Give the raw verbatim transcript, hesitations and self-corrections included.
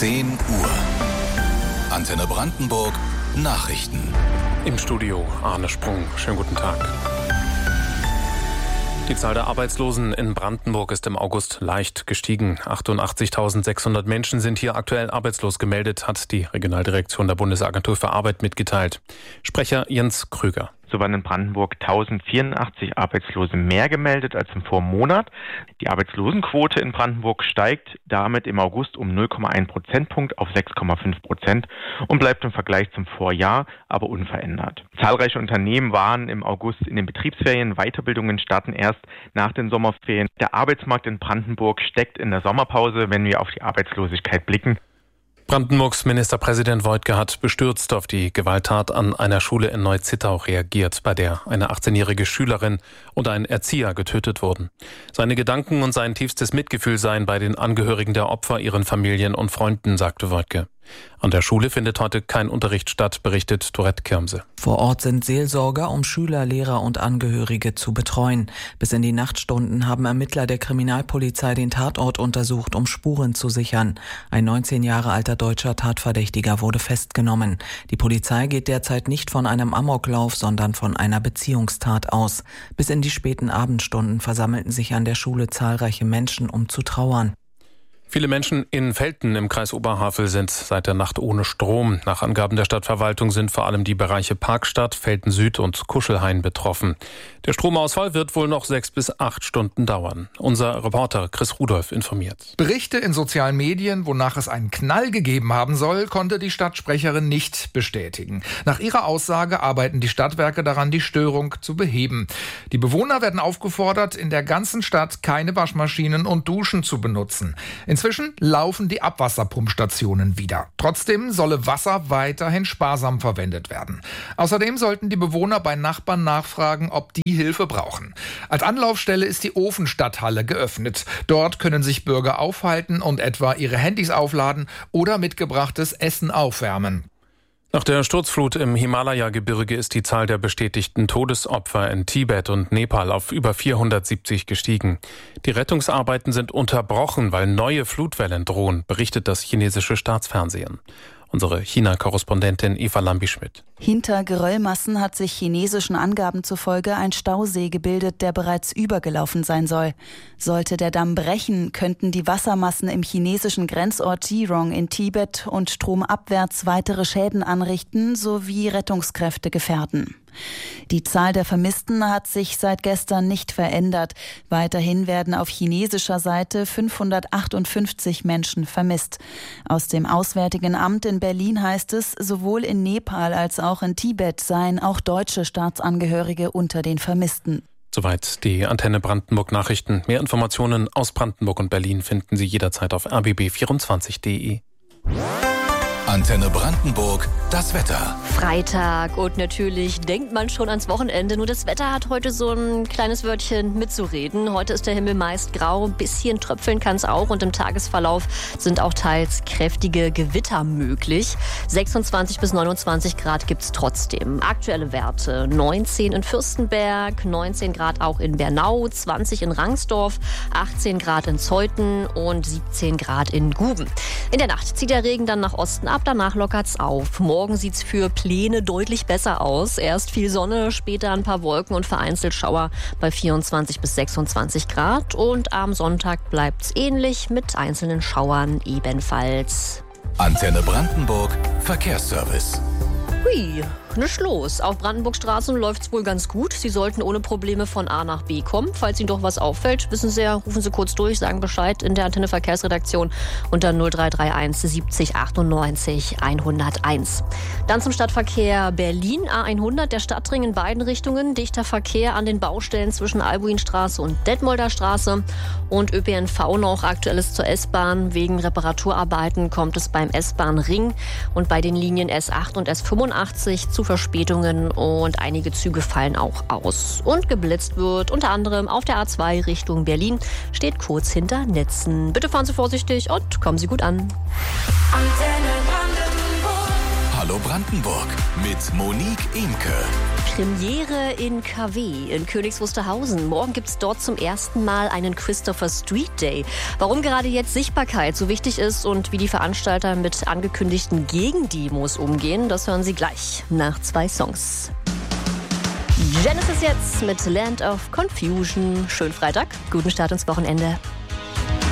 zehn Uhr. Antenne Brandenburg Nachrichten. Im Studio Arne Sprung. Schönen guten Tag. Die Zahl der Arbeitslosen in Brandenburg ist im August leicht gestiegen. achtundachtzigtausendsechshundert Menschen sind hier aktuell arbeitslos gemeldet, hat die Regionaldirektion der Bundesagentur für Arbeit mitgeteilt. Sprecher Jens Krüger. So waren in Brandenburg tausendvierundachtzig Arbeitslose mehr gemeldet als im Vormonat. Die Arbeitslosenquote in Brandenburg steigt damit im August um null Komma eins Prozentpunkt auf sechs Komma fünf Prozent und bleibt im Vergleich zum Vorjahr aber unverändert. Zahlreiche Unternehmen waren im August in den Betriebsferien. Weiterbildungen starten erst nach den Sommerferien. Der Arbeitsmarkt in Brandenburg steckt in der Sommerpause, wenn wir auf die Arbeitslosigkeit blicken. Brandenburgs Ministerpräsident Woidke hat bestürzt auf die Gewalttat an einer Schule in Neu-Zittau reagiert, bei der eine achtzehnjährige Schülerin und ein Erzieher getötet wurden. Seine Gedanken und sein tiefstes Mitgefühl seien bei den Angehörigen der Opfer, ihren Familien und Freunden, sagte Woidke. An der Schule findet heute kein Unterricht statt, berichtet Dorette Kirmse. Vor Ort sind Seelsorger, um Schüler, Lehrer und Angehörige zu betreuen. Bis in die Nachtstunden haben Ermittler der Kriminalpolizei den Tatort untersucht, um Spuren zu sichern. Ein neunzehn Jahre alter deutscher Tatverdächtiger wurde festgenommen. Die Polizei geht derzeit nicht von einem Amoklauf, sondern von einer Beziehungstat aus. Bis in die späten Abendstunden versammelten sich an der Schule zahlreiche Menschen, um zu trauern. Viele Menschen in Velten im Kreis Oberhavel sind seit der Nacht ohne Strom. Nach Angaben der Stadtverwaltung sind vor allem die Bereiche Parkstadt, Velten Süd und Kuschelhain betroffen. Der Stromausfall wird wohl noch sechs bis acht Stunden dauern. Unser Reporter Chris Rudolph informiert. Berichte in sozialen Medien, wonach es einen Knall gegeben haben soll, konnte die Stadtsprecherin nicht bestätigen. Nach ihrer Aussage arbeiten die Stadtwerke daran, die Störung zu beheben. Die Bewohner werden aufgefordert, in der ganzen Stadt keine Waschmaschinen und Duschen zu benutzen. Inzwischen laufen die Abwasserpumpstationen wieder. Trotzdem solle Wasser weiterhin sparsam verwendet werden. Außerdem sollten die Bewohner bei Nachbarn nachfragen, ob die Hilfe brauchen. Als Anlaufstelle ist die Ofenstadthalle geöffnet. Dort können sich Bürger aufhalten und etwa ihre Handys aufladen oder mitgebrachtes Essen aufwärmen. Nach der Sturzflut im Himalaya-Gebirge ist die Zahl der bestätigten Todesopfer in Tibet und Nepal auf über vierhundertsiebzig gestiegen. Die Rettungsarbeiten sind unterbrochen, weil neue Flutwellen drohen, berichtet das chinesische Staatsfernsehen. Unsere China-Korrespondentin Eva Lambi-Schmidt. Hinter Geröllmassen hat sich chinesischen Angaben zufolge ein Stausee gebildet, der bereits übergelaufen sein soll. Sollte der Damm brechen, könnten die Wassermassen im chinesischen Grenzort Jirong in Tibet und stromabwärts weitere Schäden anrichten sowie Rettungskräfte gefährden. Die Zahl der Vermissten hat sich seit gestern nicht verändert. Weiterhin werden auf chinesischer Seite fünfhundertachtundfünfzig Menschen vermisst. Aus dem Auswärtigen Amt in Berlin heißt es, sowohl in Nepal als auch in Tibet seien auch deutsche Staatsangehörige unter den Vermissten. Soweit die Antenne Brandenburg Nachrichten. Mehr Informationen aus Brandenburg und Berlin finden Sie jederzeit auf r b b vierundzwanzig punkt d e. Antenne Brandenburg, das Wetter. Freitag und natürlich denkt man schon ans Wochenende. Nur das Wetter hat heute so ein kleines Wörtchen mitzureden. Heute ist der Himmel meist grau, ein bisschen tröpfeln kann es auch und im Tagesverlauf sind auch teils kräftige Gewitter möglich. sechsundzwanzig bis neunundzwanzig Grad gibt es trotzdem. Aktuelle Werte: neunzehn in Fürstenberg, neunzehn Grad auch in Bernau, zwanzig in Rangsdorf, achtzehn Grad in Zeuthen und siebzehn Grad in Guben. In der Nacht zieht der Regen dann nach Osten ab. Danach lockert's auf. Morgen sieht's für Pläne deutlich besser aus. Erst viel Sonne, später ein paar Wolken und vereinzelt Schauer bei vierundzwanzig bis sechsundzwanzig Grad. Und am Sonntag bleibt's ähnlich mit einzelnen Schauern ebenfalls. Antenne Brandenburg Verkehrsservice. Hui, nichts los. Auf Brandenburgstraßen läuft's wohl ganz gut. Sie sollten ohne Probleme von A nach B kommen. Falls Ihnen doch was auffällt, wissen Sie ja, rufen Sie kurz durch, sagen Bescheid in der Antenne Verkehrsredaktion unter null drei drei eins siebzig achtundneunzig hunderteins. Dann zum Stadtverkehr Berlin. A hundert, der Stadtring in beiden Richtungen. Dichter Verkehr an den Baustellen zwischen Albuinstraße und Detmolder Straße. Und Ö P N V noch. Aktuelles zur S-Bahn. Wegen Reparaturarbeiten kommt es beim S-Bahn-Ring und bei den Linien S acht und S fünfundachtzig zu Verspätungen und einige Züge fallen auch aus. Und geblitzt wird unter anderem auf der A zwei Richtung Berlin, steht kurz hinter Netzen. Bitte fahren Sie vorsichtig und kommen Sie gut an. Hallo Brandenburg mit Monique Imke. Premiere in K W in Königs Wusterhausen. Morgen gibt es dort zum ersten Mal einen Christopher Street Day. Warum gerade jetzt Sichtbarkeit so wichtig ist und wie die Veranstalter mit angekündigten Gegendemos umgehen, das hören Sie gleich nach zwei Songs. Genesis jetzt mit Land of Confusion. Schönen Freitag, guten Start ins Wochenende.